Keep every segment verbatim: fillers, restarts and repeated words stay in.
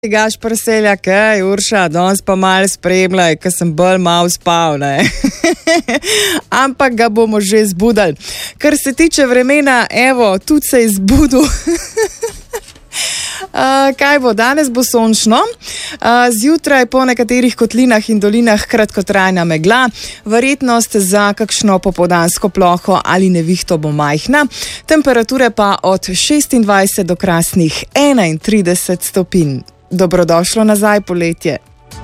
Gašper Seljak, ej, Urša, danes pa malo spremljaj, ker sem bolj malo spal, ne. Ampak ga bomo že zbudali. Kar se tiče vremena, evo, tudi se je zbudil. Uh, kaj bo? Danes bo sončno, uh, zjutraj po nekaterih kotlinah in dolinah kratkotrajna megla, verjetnost za kakšno popoldansko ploho ali nevihto bo majhna, temperature pa od šestindvajset do krasnih enaintrideset stopinj. Dobrodošlo nazaj poletje.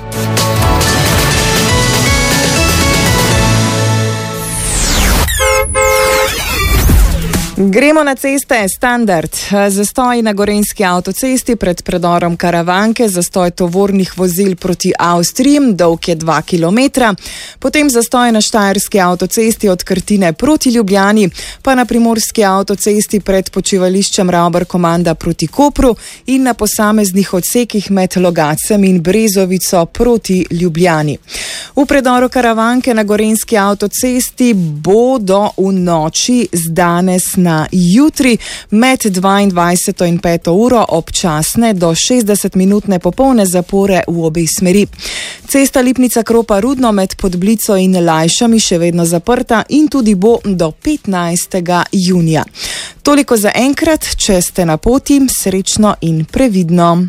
Gremo na ceste, standard. Zastoj na gorenjski avtocesti pred predorom Karavanke, zastoj tovornih vozil proti Avstriji, dolg je dva kilometra, potem zastoj na štajerski avtocesti od Krtine proti Ljubljani, pa na primorski avtocesti pred počivališčem Ravbar Komanda proti Kopru in na posameznih odsekih med Logacem in Brezovico proti Ljubljani. V predoru Karavanke na gorenjski avtocesti bodo v noči z danes na na jutri med dvaindvajseto in peto uro občasne do šestdesetminutne popolne zapore v obe smeri. Cesta Lipnica-Kropa Rudno med Podblico in Lajšami še vedno zaprta in tudi bo do petnajstega junija. Toliko za enkrat, če ste na poti, srečno in previdno.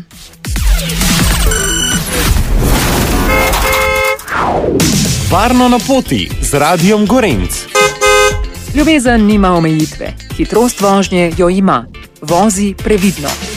Varno na poti z Radiom Gorenc. Ljubezen nima omejitve, hitrost vožnje jo ima. Vozi previdno.